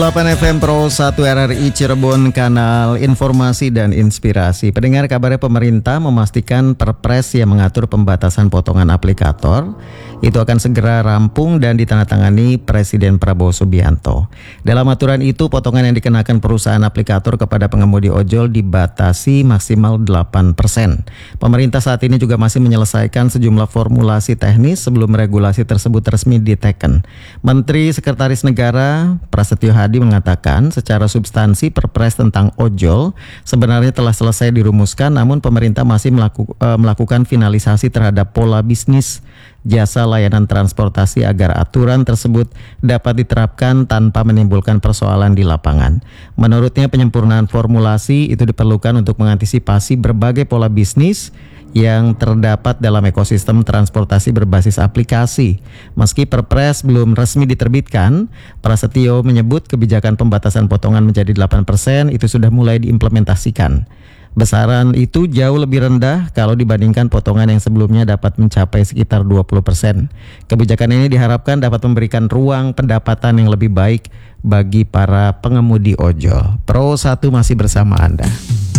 8 FM Pro 1 RRI Cirebon, kanal informasi dan inspirasi. Pendengar, kabarnya pemerintah memastikan perpres yang mengatur pembatasan potongan aplikator itu akan segera rampung dan ditandatangani Presiden Prabowo Subianto. Dalam aturan itu, potongan yang dikenakan perusahaan aplikator kepada pengemudi ojol dibatasi maksimal 8%. Pemerintah saat ini juga masih menyelesaikan sejumlah formulasi teknis sebelum regulasi tersebut resmi diteken. Menteri Sekretaris Negara Prasetyo Hadi mengatakan secara substansi perpres tentang ojol sebenarnya telah selesai dirumuskan, namun pemerintah masih melakukan finalisasi terhadap pola bisnis jasa layanan transportasi agar aturan tersebut dapat diterapkan tanpa menimbulkan persoalan di lapangan. Menurutnya, penyempurnaan formulasi itu diperlukan untuk mengantisipasi berbagai pola bisnis yang terdapat dalam ekosistem transportasi berbasis aplikasi. Meski perpres belum resmi diterbitkan, Prasetyo menyebut kebijakan pembatasan potongan menjadi 8% itu sudah mulai diimplementasikan. Besaran itu jauh lebih rendah kalau dibandingkan potongan yang sebelumnya dapat mencapai sekitar 20%. Kebijakan ini diharapkan dapat memberikan ruang pendapatan yang lebih baik bagi para pengemudi ojol. Pro 1 masih bersama Anda.